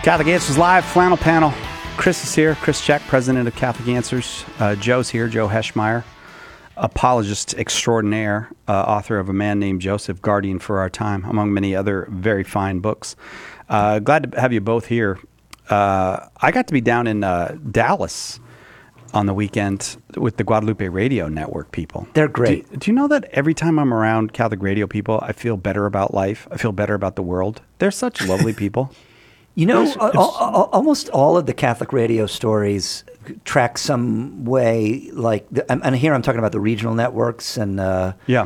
Catholic Answers Live, Flannel Panel. Chris is here. Chris Check, president of Catholic Answers. Joe's here, Joe Heschmeyer, apologist extraordinaire, author of A Man Named Joseph, Guardian for Our Time, among many other very fine books. Glad to have you both here. I got to be down in Dallas on the weekend with the Guadalupe Radio Network people. They're great. Do you know that every time I'm around Catholic radio people, I feel better about life? I feel better about the world. They're such lovely people. You know, almost all of the Catholic radio stories track some way, like, and here I'm talking about the regional networks, and yeah.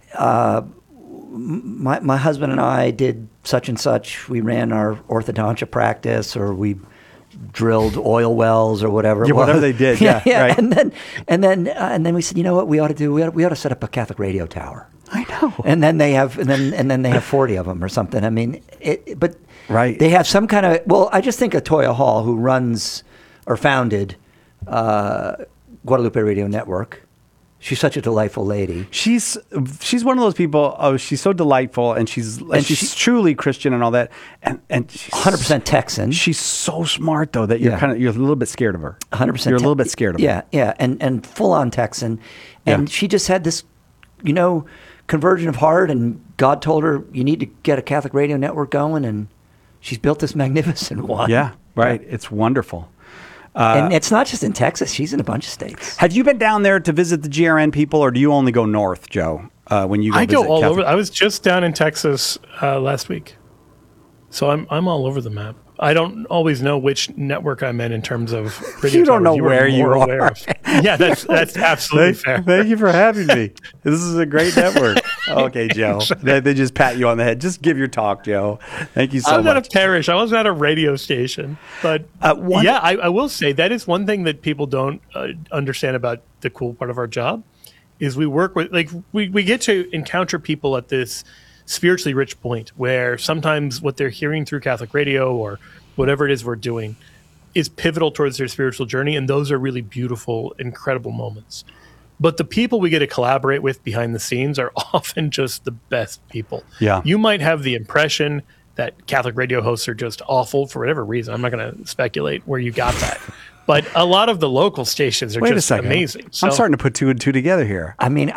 My husband and I did such and such. We ran our orthodontia practice, or we drilled oil wells, or whatever. Yeah, whatever they did. Yeah, right. And then we said, you know what we ought to do? We ought to set up a Catholic radio tower. I know. And then they have, and then they have 40 of them or something. I mean, but right. They have some kind of. Well, I just think of Toya Hall, who runs or founded Guadalupe Radio Network. She's such a delightful lady. She's one of those people. Oh, she's so delightful, and she's truly Christian and all that, and she's 100% Texan. She's so smart though that you're you're a little bit scared of her. 100%. You're a little bit scared of her. Yeah, and full on Texan, and she just had this, conversion of heart, and God told her, you need to get a Catholic radio network going, and she's built this magnificent one. Yeah, right. It's wonderful. And it's not just in Texas. She's in a bunch of states. Have you been down there to visit the GRN people, or do you only go north, Joe, when you go I visit go all Catholic? over. I was just down in Texas last week. So I'm all over the map. I don't always know which network I'm in terms of radio. You don't know where you are. Yeah, that's absolutely fair. Thank you for having me. This is a great network. Okay, Joe. They just pat you on the head. Just give your talk, Joe. Thank you so much. I was at a parish. I wasn't at a radio station. But I will say that is one thing that people don't understand about the cool part of our job is we work with, we get to encounter people at this spiritually rich point where sometimes what they're hearing through Catholic radio or whatever it is we're doing is pivotal towards their spiritual journey. And those are really beautiful, incredible moments. But the people we get to collaborate with behind the scenes are often just the best people. Yeah. You might have the impression that Catholic radio hosts are just awful for whatever reason. I'm not going to speculate where you got that. But a lot of the local stations are just amazing. I'm starting to put two and two together here. I mean,